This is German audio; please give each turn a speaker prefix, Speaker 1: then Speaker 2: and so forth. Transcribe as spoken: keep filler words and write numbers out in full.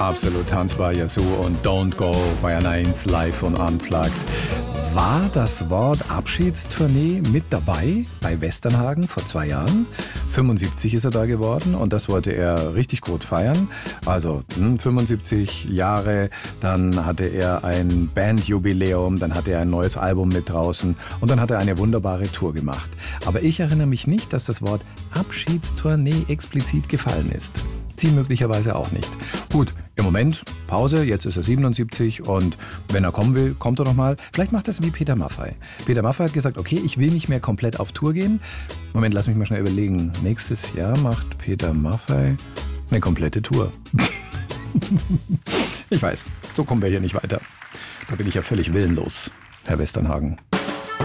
Speaker 1: Absolut tanzbar, Yazoo und Don't Go bei N eins live und unplugged. War das Wort Abschiedstournee mit dabei bei Westernhagen vor zwei Jahren? fünfundsiebzig ist er da geworden und das wollte er richtig gut feiern. Also fünfundsiebzig Jahre, dann hatte er ein Bandjubiläum, dann hatte er ein neues Album mit draußen und dann hat er eine wunderbare Tour gemacht. Aber ich erinnere mich nicht, dass das Wort Abschiedstournee explizit gefallen ist. Sie möglicherweise auch nicht. Gut, im Moment Pause, jetzt ist er siebenundsiebzig und wenn er kommen will, kommt er noch mal. Vielleicht macht das wie Peter Maffay. Peter Maffay hat gesagt, okay, ich will nicht mehr komplett auf Tour gehen. Moment, lass mich mal schnell überlegen. Nächstes Jahr macht Peter Maffay eine komplette Tour. Ich weiß, so kommen wir hier nicht weiter. Da bin ich ja völlig willenlos, Herr Westernhagen.